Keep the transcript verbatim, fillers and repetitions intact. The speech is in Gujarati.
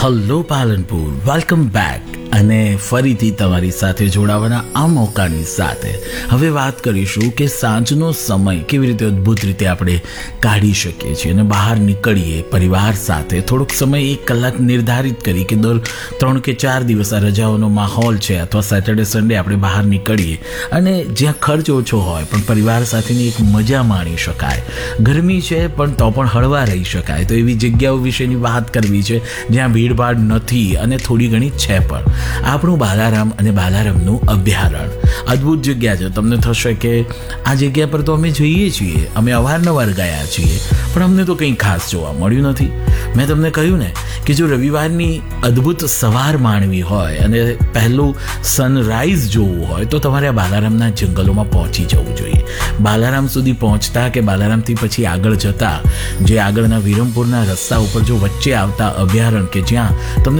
Hello Palanpur, welcome back. અને ફરીથી તમારી સાથે જોડાવાના આ મોકાની સાથે હવે વાત કરીશું કે સાંજનો સમય કેવી રીતે અદ્ભુત રીતે આપણે કાઢી શકીએ છીએ અને બહાર નીકળીએ પરિવાર સાથે થોડોક સમય એક કલાક નિર્ધારિત કરી કે દર ત્રણ કે ચાર દિવસ આ રજાઓનો માહોલ છે અથવા સેટરડે સન્ડે આપણે બહાર નીકળીએ અને જ્યાં ખર્ચ ઓછો હોય પણ પરિવાર સાથેની એક મજા માણી શકાય. ગરમી છે પણ તો પણ હળવા રહી શકાય, તો એવી જગ્યાઓ વિશેની વાત કરવી છે જ્યાં ભીડભાડ નથી અને થોડી ઘણી છે પણ. આપણું બાલારામ અને બાલારામનું અભયારણ્ય અદ્ભુત જગ્યા છે. તમને થશે કે આ જગ્યા પર તો અમે જઈએ છીએ, અમે અવારનવાર ગયા છીએ, પણ અમને તો કંઈ ખાસ જોવા મળ્યું નથી. મેં તમને કહ્યું ને કે જો રવિવારની અદ્ભુત સવાર માણવી હોય અને પહેલું સનરાઈઝ જોવું હોય તો તમારે આ બાલારામના જંગલોમાં પહોંચી જવું જોઈએ. બાલારામ સુધી પહોંચતા કે બાલારામથી પછી આગળ જતા જે આગળના વિરમપુરના રસ્તા ઉપર જો વચ્ચે આવતા અભયારણ્ય કે જ્યાં તમને